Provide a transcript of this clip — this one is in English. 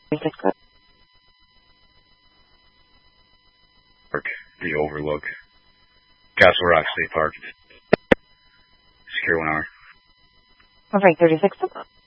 The Overlook. Castle Rock State Park. Secure 1 hour. All right, 36.